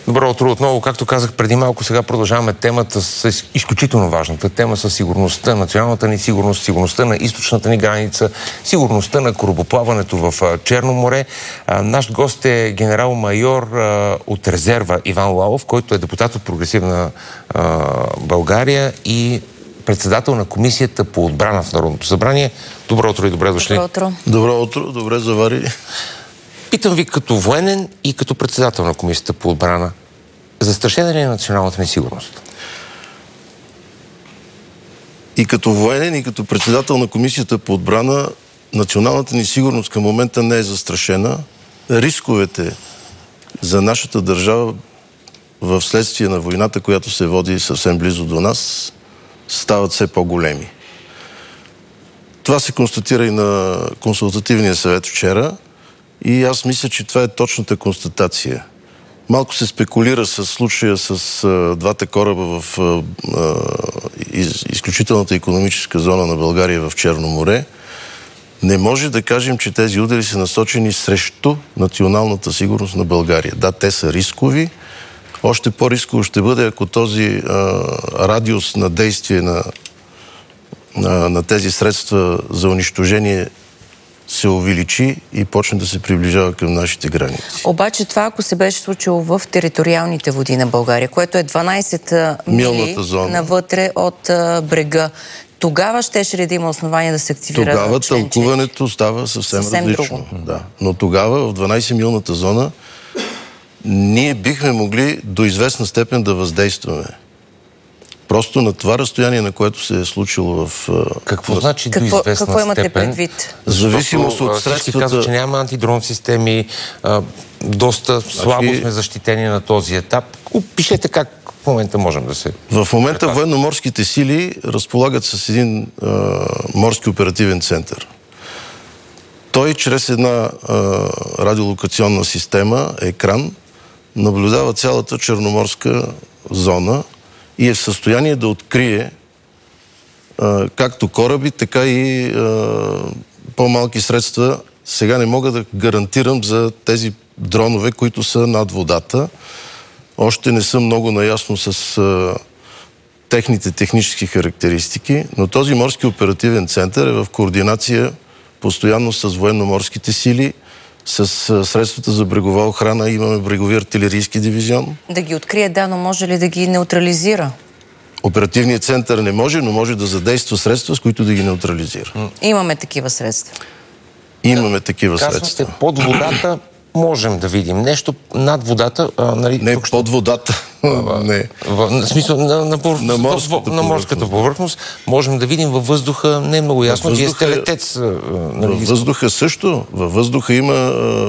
Добро утро отново. Както казах преди малко, сега продължаваме темата с изключително важната тема със сигурността, националната ни сигурност, сигурността на източната ни граница, сигурността на корабоплаването в Черно море. Наш гост е генерал-майор от резерва Иван Лалов, който е депутат от Прогресивна България и председател на Комисията по отбрана в Народното събрание. Добро утро и добре дошли. Добро утро. Добро утро, добре заварили. Питам ви като военен и като председател на Комисията по отбрана, застрашена ли е националната ни сигурност? И като военен, и като председател на Комисията по отбрана, националната ни сигурност към момента не е застрашена. Рисковете за нашата държава в следствие на войната, която се води съвсем близо до нас, стават все по-големи. Това се констатира и на консултативния съвет вчера и аз мисля, че това е точната констатация. Малко се спекулира с случая с двата кораба в изключителната икономическа зона на България в Черно море. Не може да кажем, че тези удари са насочени срещу националната сигурност на България. Да, те са рискови. Още по-рисково ще бъде, ако този радиус на действие на тези средства за унищожение се увеличи и почне да се приближава към нашите граници. Обаче това, ако се беше случило в териториалните води на България, което е 12 мили навътре от брега, тогава щеше ли да има основание да се активира? Тогава тълкуването става съвсем различно. Да. Но тогава в 12-милната зона ние бихме могли до известна степен да въздействаме. Просто на това разстояние, на което се е случило в... Какво значи до известна степен? Какво имате предвид? Зависимост от средствата... Всички казват, че няма антидрон системи, доста слабо сме защитени на този етап. Опишете как в момента можем да се... В момента военноморските сили разполагат с един морски оперативен център. Той чрез една радиолокационна система, екран, наблюдава цялата черноморска зона и е в състояние да открие както кораби, така и по-малки средства. Сега не мога да гарантирам за тези дронове, които са над водата. Още не съм много наясно с техните технически характеристики, но този морски оперативен център е в координация постоянно с военноморските сили, с средствата за брегова охрана. Имаме брегови артилерийски дивизион. Да ги открие, да, но може ли да ги неутрализира? Оперативният център не може, но може да задейства средства, с които да ги неутрализира. Имаме такива средства. Имаме такива средства. Под водата можем да видим нещо, над водата... Не, под водата. Не. В смисъл на морската повърхност можем да видим във въздуха, не е много ясно, вие сте летец. Във въздуха също. Във въздуха има...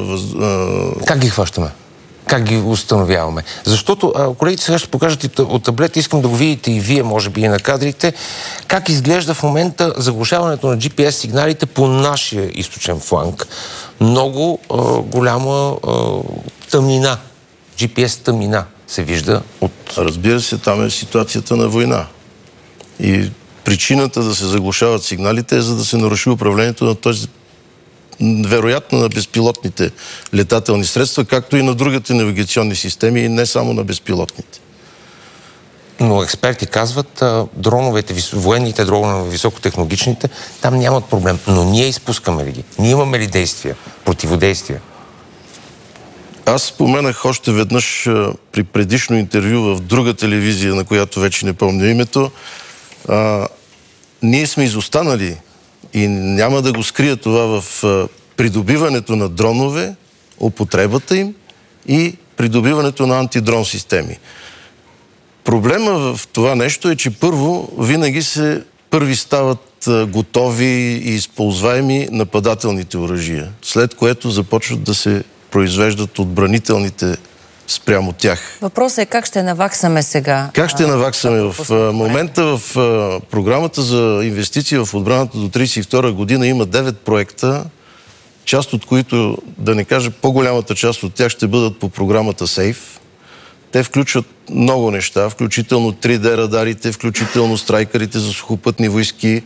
Как ги хващаме? Как ги установяваме? Защото, колегите сега ще покажат от таблет, искам да го видите и вие, може би и на кадрите, как изглежда в момента заглушаването на GPS сигналите по нашия източен фланг. Много голяма тъмнина. GPS тъмнина се вижда от... Разбира се, там е ситуацията на война. И причината да се заглушават сигналите е за да се наруши управлението на този вероятно на безпилотните летателни средства, както и на другите навигационни системи, и не само на безпилотните. Но експерти казват, дроновете, военните дронове, високотехнологичните, там нямат проблем. Но ние изпускаме ли ги? Ние имаме ли действия, противодействия? Аз споменах още веднъж при предишно интервю в друга телевизия, на която вече не помня името. Ние сме изостанали и няма да го скрия това в придобиването на дронове, употребата им и придобиването на антидрон системи. Проблема в това нещо е, че първо винаги първи стават готови и използваеми нападателните оръжия, след което започват да се произвеждат отбранителните спрямо тях. Въпросът е как ще наваксаме сега? Как ще наваксаме? В момента в програмата за инвестиции в отбраната до 1932 година има 9 проекта, част от които, да не кажа, по-голямата част от тях ще бъдат по програмата SAFE. Те включват много неща, включително 3D радарите, включително страйкерите за сухопътни войски,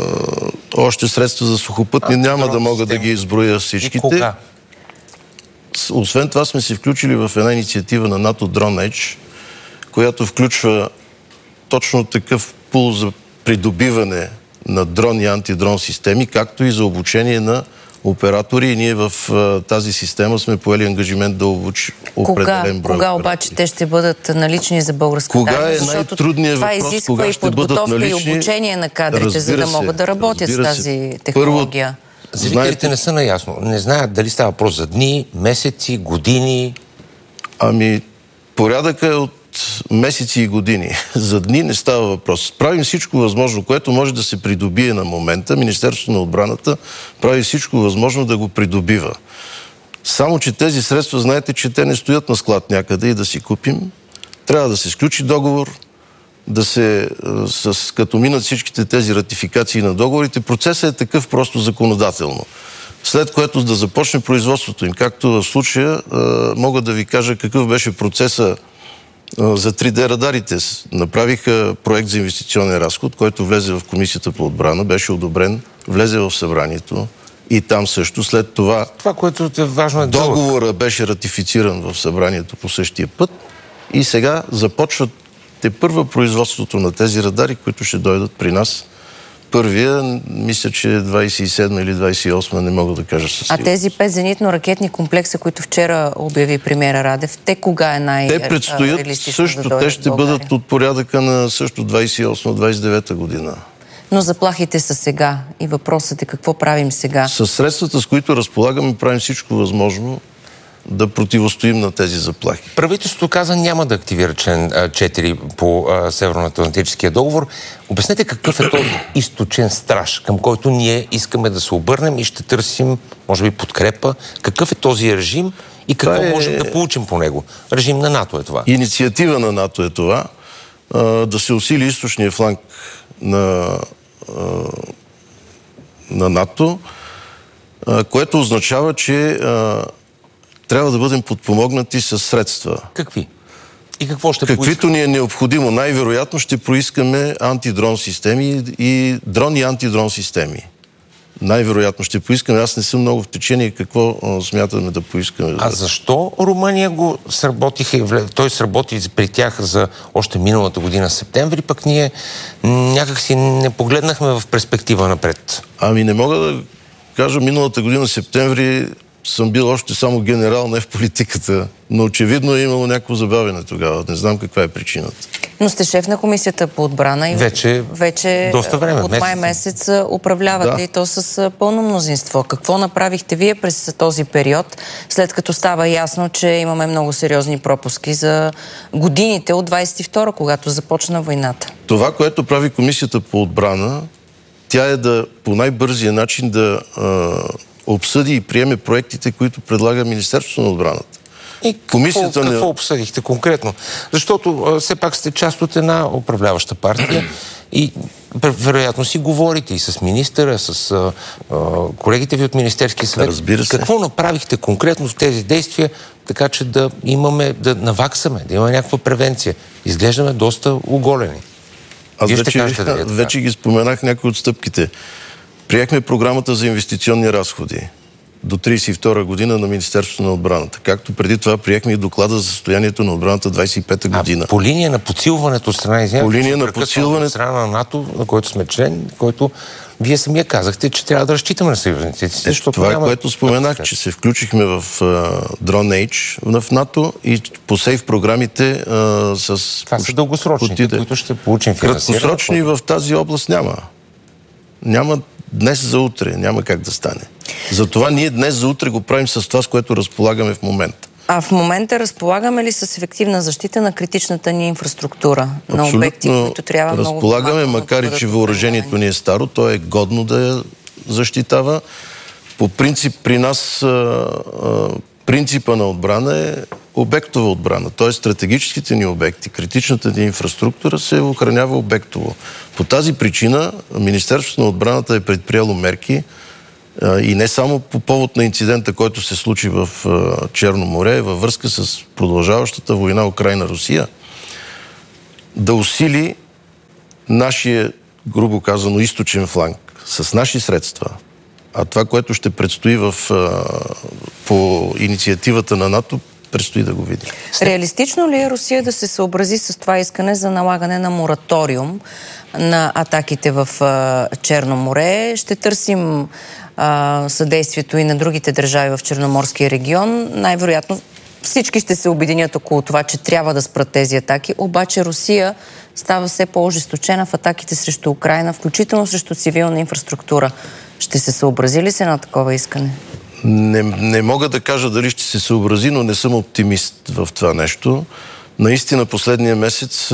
още средства за сухопътни. Няма да мога да ги изброя всичките. Освен това сме се включили в една инициатива на НАТО Drone Edge, която включва точно такъв пул за придобиване на дрон и антидрон системи, както и за обучение на оператори. И ние в тази система сме поели ангажимент да обучи определен брой. Кога обаче те ще бъдат налични за българската армия? Кога е най-трудният въпрос, кога ще бъдат налични? И обучение на кадрите, за да могат да работят с тази технология. Зрителите не са наясно. Не знаят дали става въпрос за дни, месеци, години. Ами, порядъка е от месеци и години. За дни не става въпрос. Правим всичко възможно, което може да се придобие на момента. Министерството на отбраната прави всичко възможно да го придобива. Само че тези средства, знаете, че те не стоят на склад някъде и да си купим. Трябва да се сключи договор, да се, като минат всичките тези ратификации на договорите, процесът е такъв просто законодателно. След което да започне производството им. Както в случая мога да ви кажа какъв беше процеса за 3D радарите. Направиха проект за инвестиционен разход, който влезе в Комисията по отбрана, беше одобрен, влезе в събранието и там също. След това, което е важно, договора беше ратифициран в събранието по същия път и сега започват първа производството на тези радари, които ще дойдат при нас. Първия, мисля, че 27 или 28, не мога да кажа със сигурност. А тези 5 зенитно-ракетни комплекса, които вчера обяви премиера Радев, те кога е Те предстоят също, те ще бъдат от порядъка на също 28-29 година. Но заплахите са сега и въпросът е какво правим сега. Със средствата, с които разполагаме, правим всичко възможно да противостоим на тези заплахи. Правителството каза няма да активира член 4 по Северноатлантическия договор. Обяснете какъв е този източен страж, към който ние искаме да се обърнем и ще търсим, може би, подкрепа. Какъв е този режим и какво можем да получим по него? Режим на НАТО е това. Инициатива на НАТО е това. Да се усили източния фланг на НАТО, което означава, че трябва да бъдем подпомогнати със средства. Какви? И какво ще Каквито ни е необходимо. Най-вероятно ще поискаме антидрон системи и дрон и антидрон системи. Най-вероятно ще поискаме. Аз не съм много в течение какво смятаме да поискаме. А защо Румъния го сработиха и той сработи при тях за още миналата година септември, пък ние някак си не погледнахме в перспектива напред? Ами не мога да кажа, миналата година септември съм бил още само генерал, не в политиката, но очевидно е имало някакво забавяне тогава. Не знам каква е причината. Но сте шеф на Комисията по отбрана и вече доста време, от май месец управлявате и то с пълно мнозинство. Какво направихте вие през този период, след като става ясно, че имаме много сериозни пропуски за годините от 22-а, когато започна войната? Това, което прави Комисията по отбрана, тя е да по най-бързия начин да обсъди и приеме проектите, които предлага Министерството на отбраната. И какво обсъдихте конкретно? Защото все пак сте част от една управляваща партия и вероятно си говорите и с министъра, с колегите ви от Министерския съвет. Разбира се. Какво направихте конкретно в тези действия, така че да имаме, да наваксаме, да има някаква превенция? Изглеждаме доста оголени. Аз вече ги споменах някои от стъпките. Приехме програмата за инвестиционни разходи до 1932 година на Министерството на отбраната. Както преди това приехме и доклада за състоянието на отбраната 25-та година. По линия на подсилването от страна, по линия на подсилването страна на НАТО, на който сме член, който вие самия казахте, че трябва да разчитаме на съюзниците. Това е което споменах, че се включихме в Drone Edge в НАТО и по сейф програмите с... Това са дългосрочните, които ще получим финансиране. Краткосрочни в тази област няма. Няма днес за утре, няма как да стане. Затова ние днес за утре го правим с това, с което разполагаме в момента. А в момента разполагаме ли с ефективна защита на критичната ни инфраструктура? На обекти, които трябва много... Разполагаме, макар и че въоръжението ни е старо, то е годно да я защитава. По принцип при нас принципа на отбрана е обектова отбрана. Т.е. стратегическите ни обекти, критичната ни инфраструктура се охранява обектово. По тази причина Министерството на отбраната е предприело мерки и не само по повод на инцидента, който се случи в Черно море, във връзка с продължаващата война Украйна-Русия, да усили нашия, грубо казано, източен фланг с наши средства, А това, което ще предстои по инициативата на НАТО, предстои да го видим. Реалистично ли е Русия да се съобрази с това искане за налагане на мораториум на атаките в Черно море? Ще търсим съдействието и на другите държави в Черноморския регион. Най-вероятно всички ще се обединят около това, че трябва да спрат тези атаки. Обаче Русия става все по-ожесточена в атаките срещу Украйна, включително срещу цивилна инфраструктура. Ще се съобрази ли се на такова искане? Не мога да кажа дали ще се съобрази, но не съм оптимист в това нещо. Наистина последния месец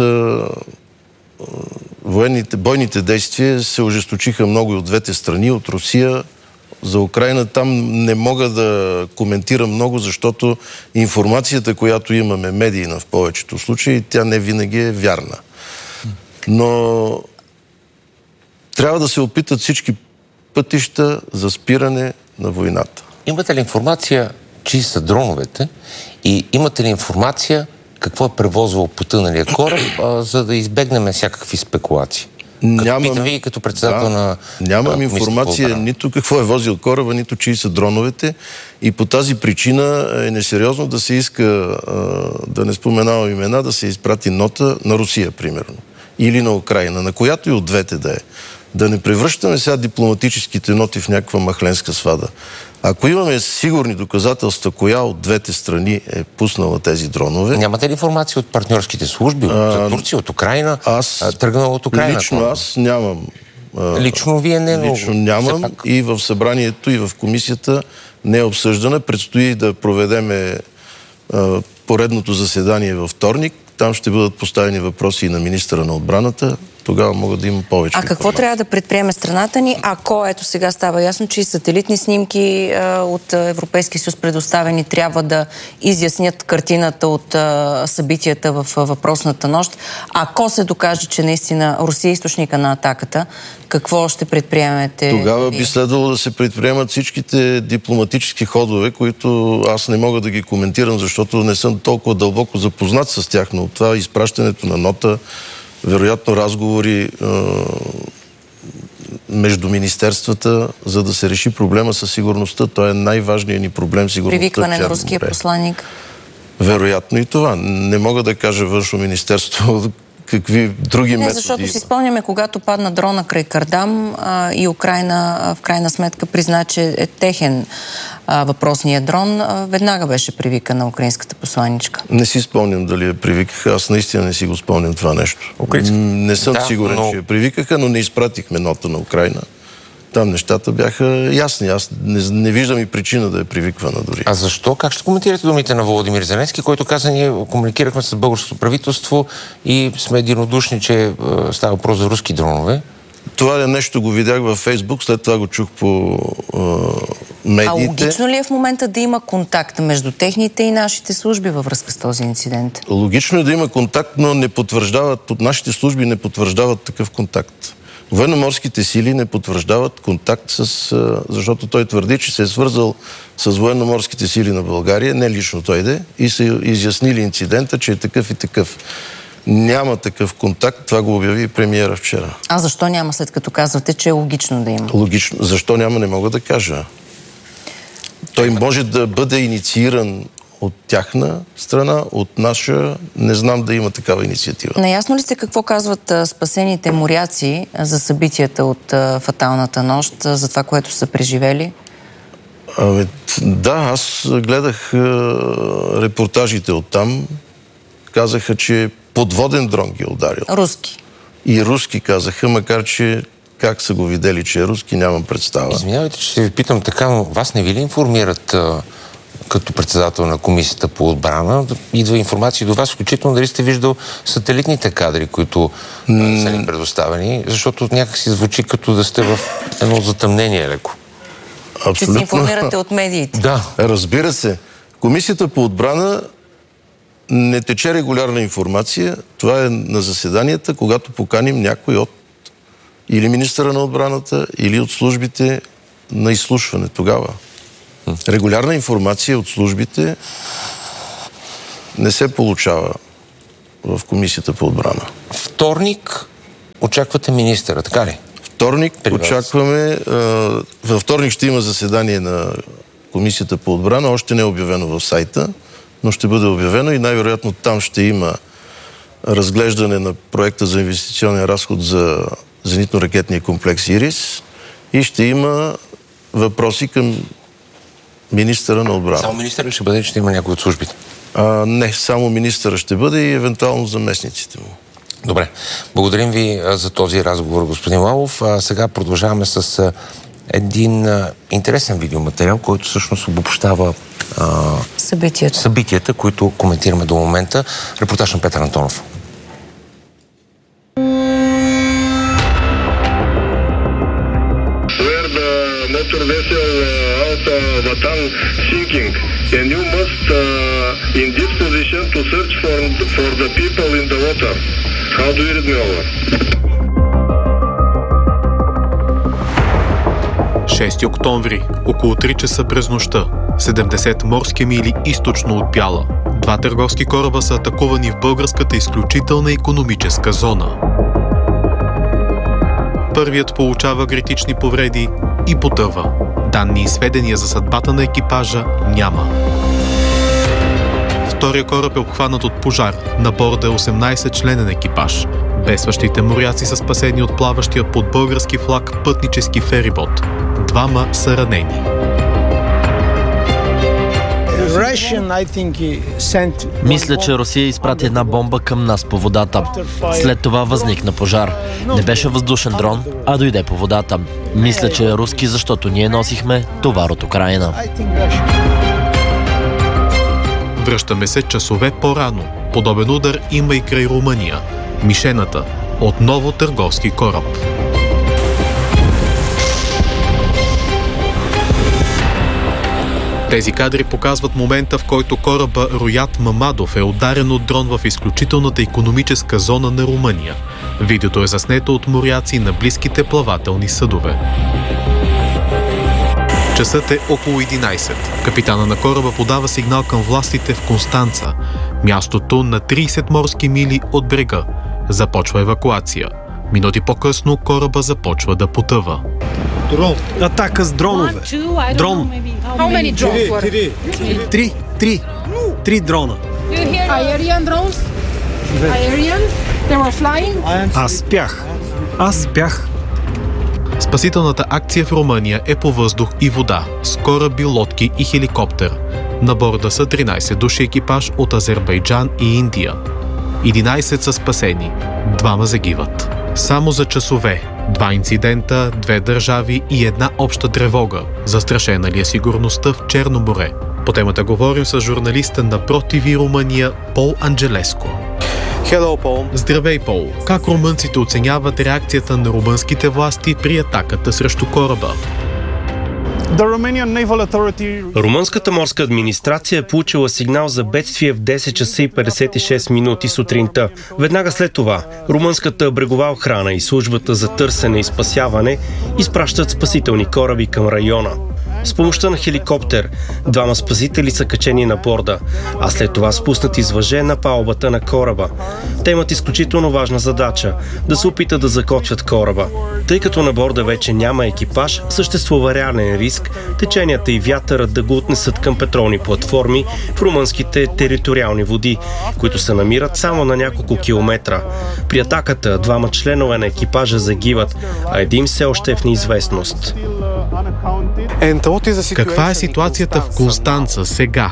бойните действия се ожесточиха много и от двете страни, от Русия. За Украйна там не мога да коментирам много, защото информацията, която имаме медийна в повечето случаи, тя не винаги е вярна. Но трябва да се опитат всички пътища за спиране на войната. Имате ли информация, чии са дроновете и имате ли информация какво е превозвал потъналия кораб, за да избегнем всякакви спекулации? Питам ви като председател на... Нямам информация нито какво е возил кораба, нито чии са дроновете и по тази причина е несериозно да се иска, да не споменавам имена, да се изпрати нота на Русия, примерно. Или на Украйна, на която и от двете да е. Да не превръщаме сега дипломатическите ноти в някаква махленска свада. Ако имаме сигурни доказателства, коя от двете страни е пуснала тези дронове... Нямате ли информация от партньорските служби, от Турция, от Украйна? Тръгнала от Украйна? Лично аз нямам. Лично вие не, но... Лично нямам и в събранието, и в комисията не е обсъждана. Предстои да проведеме поредното заседание във вторник. Там ще бъдат поставени въпроси и на министъра на отбраната. Тогава могат да има повече информация. Какво трябва да предприеме страната ни, ако ето сега става ясно, че и сателитни снимки от Европейския съюз предоставени трябва да изяснят картината от събитията в въпросната нощ? Ако се докаже, че наистина Русия е източника на атаката, какво ще предприемете? Тогава би следвало да се предприемат всичките дипломатически ходове, които аз не мога да ги коментирам, защото не съм толкова дълбоко запознат с тях, но това изпращането на нота, вероятно разговори между министерствата, за да се реши проблема със сигурността. Той е най-важният ни проблем, сигурността. Привикване на руския посланник. Вероятно и това. Не мога да кажа външно министерство какви други методи. Защото си спомняме, когато падна дрона край Кардам и Украйна в крайна сметка призна, че е техен въпросният дрон, веднага беше привикана украинската посланичка. Не си спомням дали я привикаха. Аз наистина не си го спомням това нещо. Не съм сигурен, че я привикаха, но не изпратихме нота на Украйна. Там нещата бяха ясни. Аз не виждам и причина да е привиквана дори. А защо? Как ще коментирате думите на Володимир Зеленски, който каза, ние комуникирахме с българското правителство и сме единодушни, че става въпрос за руски дронове? Това нещо го видях във Фейсбук, след това го чух по медиите. А логично ли е в момента да има контакт между техните и нашите служби във връзка с този инцидент? Логично е да има контакт, но не потвърждават, от нашите служби не потвърждават такъв контакт. Военноморските сили не потвърждават контакт защото той твърди, че се е свързал с военноморските сили на България, не лично той и са изяснили инцидента, че е такъв и такъв. Няма такъв контакт, това го обяви и премиера вчера. А защо няма, след като казвате, че е логично да има? Логично. Защо няма, не мога да кажа. Той може да бъде иницииран от тяхна страна, от наша, не знам да има такава инициатива. Наясно ли сте какво казват спасените моряци за събитията от фаталната нощ, за това, което са преживели? Да, аз гледах репортажите оттам. Казаха, че подводен дрон ги е ударил. Руски. И руски казаха, макар че как са го видели, че е руски, нямам представа. Извинявайте, че ще ви питам така, но вас не ви ли информират като председател на комисията по отбрана? Идва информация до вас, включително дали сте виждал сателитните кадри, които са ни предоставени, защото някак си звучи като да сте в едно затъмнение леко. Абсолютно. Че се информирате от медиите. Да. Разбира се. Комисията по отбрана не тече регулярна информация. Това е на заседанията, когато поканим някой от или министъра на отбраната, или от службите на изслушване тогава. Регулярна информация от службите не се получава в Комисията по отбрана. Вторник очаквате министъра, така ли? вторник очакваме. Във вторник ще има заседание на Комисията по отбрана. Още не е обявено в сайта, но ще бъде обявено и най-вероятно там ще има разглеждане на проекта за инвестиционен разход за зенитно-ракетния комплекс ИРИС и ще има въпроси към министъра на отбрана. Само министъра ще бъде, ще има някой от службите? Не, само министъра ще бъде и евентуално заместниците му. Добре. Благодарим ви за този разговор, господин Лалов. Сега продължаваме с един интересен видеоматериал, който всъщност обобщава събитията, които коментираме до момента. Репортаж на Петър Антонов. Motor vessel Alpha Vatan sinking, and you must in this position to search for the people in the water. How do you read me over? 6 октомври, около 3 часа през нощта, 70 морски мили източно от Бяла. 2 търговски кораба са атакувани в българската изключителна икономическа зона. Първият получава критични повреди и потъва. Данни и сведения за съдбата на екипажа няма. Втория кораб е обхванат от пожар. На борда е 18-членен екипаж. Бедстващите моряци са спасени от плаващия под български флаг пътнически ферибот. 2 са ранени. Мисля, че Русия изпрати една бомба към нас по водата. След това възникна пожар. Не беше въздушен дрон, а дойде по водата. Мисля, че е руски, защото ние носихме товар от Украйна. Връщаме се часове по-рано. Подобен удар има и край Румъния. Мишената. Отново търговски кораб. Тези кадри показват момента, в който кораба Роят Мамадов е ударен от дрон в изключителната икономическа зона на Румъния. Видеото е заснето от моряци на близките плавателни съдове. Часът е около 11. Капитана на кораба подава сигнал към властите в Констанца, мястото на 30 морски мили от брега. Започва евакуация. Минути по-късно кораба започва да потъва. Дрон. Атака с дронове. Дрон. Три дрона. Аз спях. Спасителната акция в Румъния е по въздух и вода, с кораби, лодки и хеликоптер. На борда са 13 души екипаж от Азербайджан и Индия. 11 са спасени, 2 загиват. Само за часове. 2 инцидента, 2 държави и една обща тревога. Застрашена ли е сигурността в Черно море? По темата говорим с журналиста на ProTV Румъния Пол Анджелеско. Hello, Paul. Здравей, Пол. Как румънците оценяват реакцията на румънските власти при атаката срещу кораба? Румънската морска администрация е получила сигнал за бедствие в 10 часа и 56 минути сутринта. Веднага след това румънската брегова охрана и службата за търсене и спасяване изпращат спасителни кораби към района. С помощта на хеликоптер 2 спасители са качени на борда, а след това спуснати с въже на палубата на кораба. Те имат изключително важна задача – да се опитат да закотвят кораба. Тъй като на борда вече няма екипаж, съществува реален риск теченията и вятърът да го отнесат към петролни платформи в румънските териториални води, които се намират само на няколко километра. При атаката 2 членове на екипажа загиват, а един все още е в неизвестност. Каква е ситуацията в Констанца сега?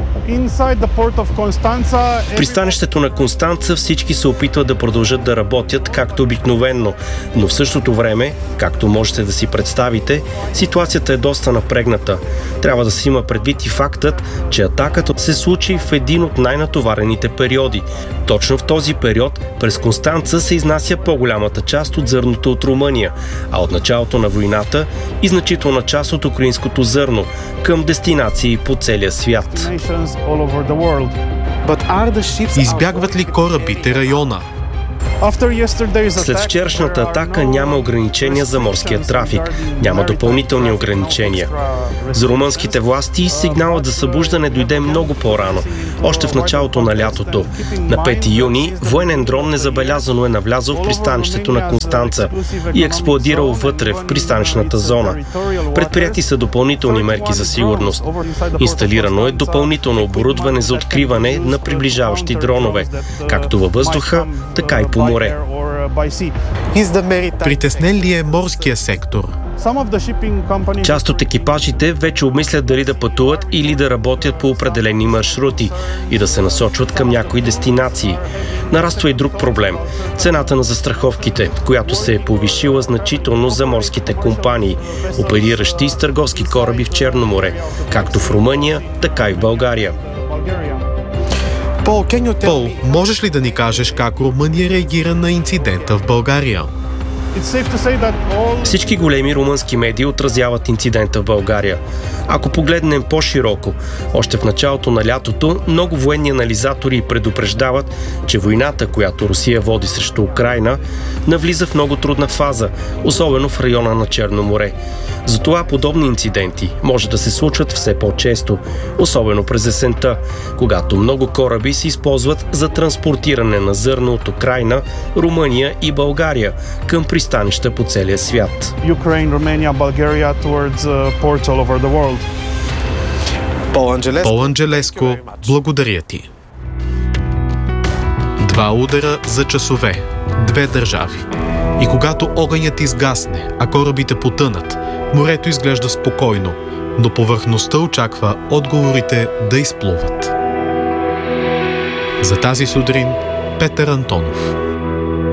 В пристанището на Констанца всички се опитват да продължат да работят както обикновенно, но в същото време, както можете да си представите, ситуацията е доста напрегната. Трябва да се има предвид и фактът, че атаката се случи в един от най-натоварените периоди. Точно в този период през Констанца се изнася по-голямата част от зърното от Румъния, а от началото на войната и значителна част от украинското зърно към дестинации по целия свят. Избягват ли корабите района? След вчерашната атака няма ограничения за морския трафик. Няма допълнителни ограничения. За румънските власти сигналът за събуждане дойде много по-рано, още в началото на лятото. На 5 юни военен дрон незабелязано е навлязъл в пристанището на Констанца и експлодирал вътре в пристанищната зона. Предприяти са допълнителни мерки за сигурност. Инсталирано е допълнително оборудване за откриване на приближаващи дронове, както във въздуха, така и по море. Притеснен ли е морския сектор? Част от екипажите вече обмислят дали да пътуват или да работят по определени маршрути и да се насочват към някои дестинации. Нараства и друг проблем – цената на застраховките, която се е повишила значително за морските компании, опериращи с търговски кораби в Черно море, както в Румъния, така и в България. Пол, можеш ли да ни кажеш как Румъния реагира на инцидента в България? Всички големи румънски медии отразяват инцидента в България. Ако погледнем по-широко, още в началото на лятото, много военни анализатори предупреждават, че войната, която Русия води срещу Украйна, навлиза в много трудна фаза, особено в района на Черно море. Затова подобни инциденти може да се случват все по-често, особено през есента, когато много кораби се използват за транспортиране на зърно от Украйна, Румъния и България към пристанища по целия свят. Пол Анджелеско, благодаря ти. 2 удара за часове, 2 държави. И когато огънят изгасне, а корабите потънат, морето изглежда спокойно, но повърхността очаква отговорите да изплуват. За тази сутрин Петър Антонов.